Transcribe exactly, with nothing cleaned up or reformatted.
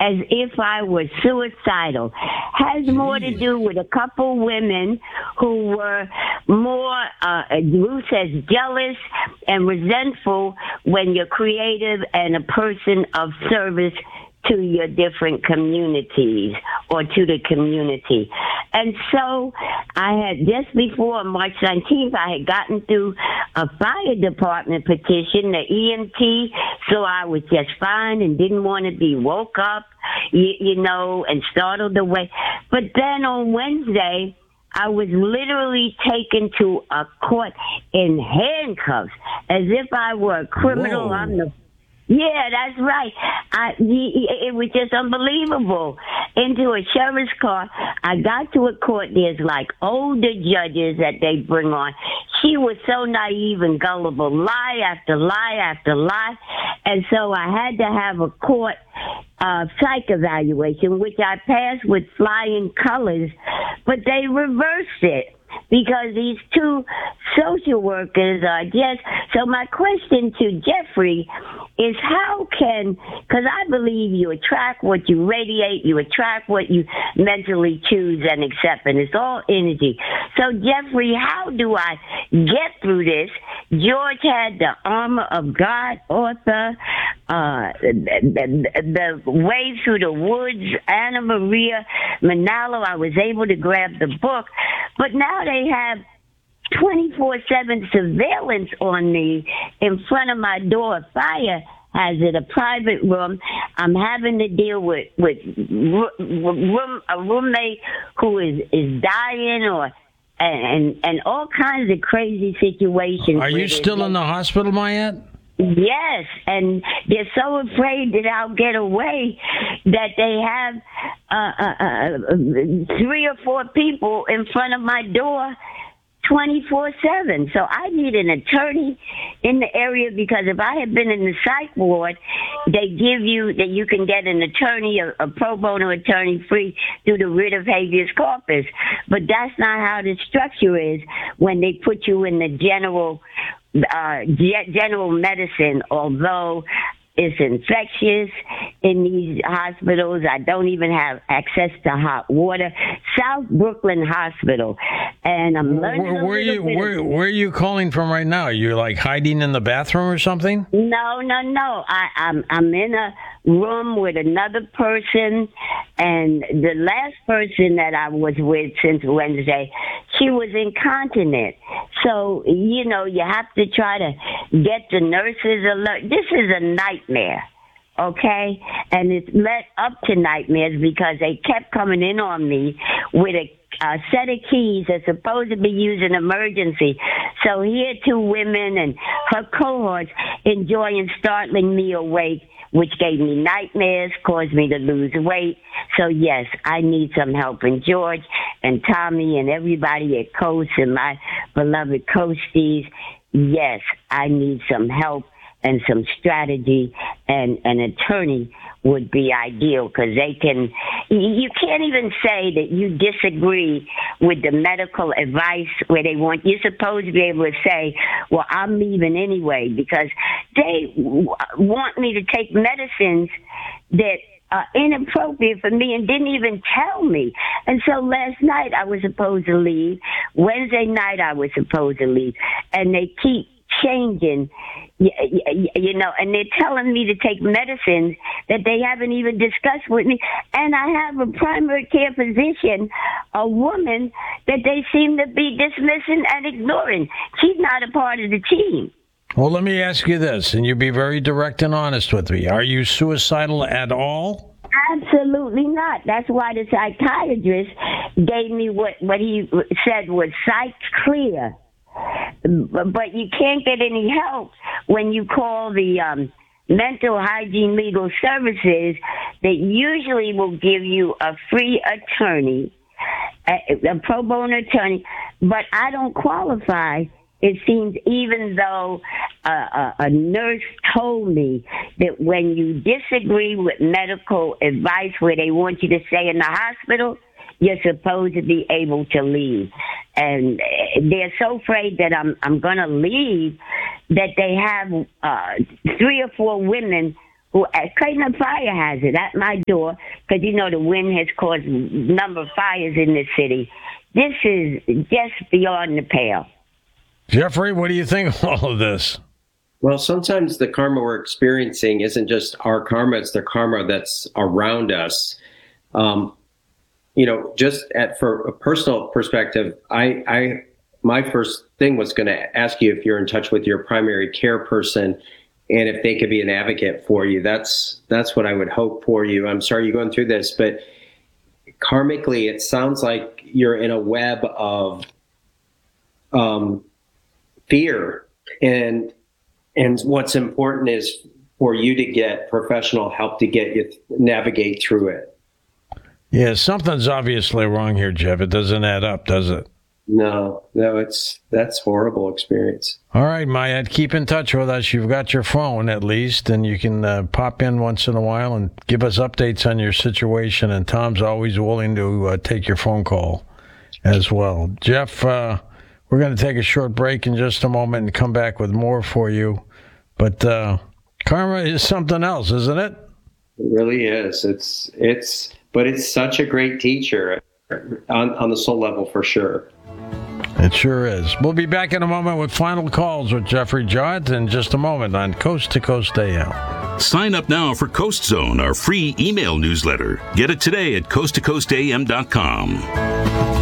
as if I was suicidal. Has more to do with a couple women who were more, uh, Ruth says, jealous and resentful when you're creative and a person of service to your different communities or to the community. And so I had, just before March nineteenth, I had gotten through a fire department petition, the E M T, so I was just fine and didn't want to be woke up, you, you know, and startled away. But then on Wednesday, I was literally taken to a court in handcuffs as if I were a criminal. Whoa. I'm the Yeah, that's right. I, it was just unbelievable. Into a sheriff's car. I got to a court. There's like older judges that they bring on. She was so naive and gullible, lie after lie after lie. And so I had to have a court uh, psych evaluation, which I passed with flying colors, but they reversed it. Because these two social workers are just... So my question to Jeffrey is how can... Because I believe you attract what you radiate, you attract what you mentally choose and accept, and it's all energy. So, Jeffrey, how do I get through this? George had the Armor of God author, uh, the, the, the Way Through the Woods, Anna Maria Manalo. I was able to grab the book. But now they have twenty-four seven surveillance on me in front of my door. Fire has it, a private room. I'm having to deal with, with room, a roommate who is, is dying or and and all kinds of crazy situations. Are you still in the hospital, Mayette? Yes, and they're so afraid that I'll get away that they have uh, uh, uh, three or four people in front of my door twenty-four seven. So I need an attorney in the area because if I had been in the psych ward, they give you that you can get an attorney, a, a pro bono attorney free through the writ of habeas corpus. But that's not how the structure is when they put you in the general Uh, general medicine, although it's infectious in these hospitals. I don't even have access to hot water. South Brooklyn Hospital. And I'm learning where, a where, you, bit where, where are you calling from right now? You're like hiding in the bathroom or something? No, no, no. I, I'm I'm in a room with another person, and the last person that I was with since Wednesday, she was incontinent. So, you know, you have to try to get the nurses alert. This is a nightmare, okay? And it's led up to nightmares because they kept coming in on me with a a set of keys that's supposed to be used in emergency. So here two women and her cohorts enjoying startling me awake, which gave me nightmares, caused me to lose weight. So, yes, I need some help. And George and Tommy and everybody at Coast and my beloved Coasties, yes, I need some help and some strategy, and an attorney would be ideal because they can, you can't even say that you disagree with the medical advice where they want, you're supposed to be able to say, well, I'm leaving anyway because they want me to take medicines that are inappropriate for me and didn't even tell me. And so last night I was supposed to leave. Wednesday night I was supposed to leave. And they keep changing, you know, and they're telling me to take medicines that they haven't even discussed with me. And I have a primary care physician, a woman, that they seem to be dismissing and ignoring. She's not a part of the team. Well, let me ask you this, and you be very direct and honest with me. Are you suicidal at all? Absolutely not. That's why the psychiatrist gave me what, what he said was psych clear. But you can't get any help when you call the um, mental hygiene legal services that usually will give you a free attorney, a, a pro bono attorney, but I don't qualify. It seems even though uh, a, a nurse told me that when you disagree with medical advice where they want you to stay in the hospital, you're supposed to be able to leave. And they're so afraid that I'm I'm going to leave that they have uh, three or four women Well, creating a fire hazard at my door, because, you know, the wind has caused a number of fires in the city. This is just beyond the pale. Jeffrey, what do you think of all of this? Well, sometimes the karma we're experiencing isn't just our karma, it's the karma that's around us. Um, you know, just at, for a personal perspective, I, I my first thing was going to ask you if you're in touch with your primary care person and if they could be an advocate for you. That's that's what I would hope for you. I'm sorry you're going through this, but karmically, it sounds like you're in a web of um, fear. And and what's important is for you to get professional help to get you navigate through it. Yeah, something's obviously wrong here, Jeff. It doesn't add up, does it? No, no, it's that's horrible experience. All right, Maya, keep in touch with us. You've got your phone at least, and you can uh, pop in once in a while and give us updates on your situation. And Tom's always willing to uh, take your phone call as well. Jeff, uh, we're going to take a short break in just a moment and come back with more for you. But uh, karma is something else, isn't it? It really is. It's it's, but it's such a great teacher on on the soul level for sure. It sure is. We'll be back in a moment with final calls with Jeffrey Jowett in just a moment on Coast to Coast A M. Sign up now for Coast Zone, our free email newsletter. Get it today at coast to coast a m dot com.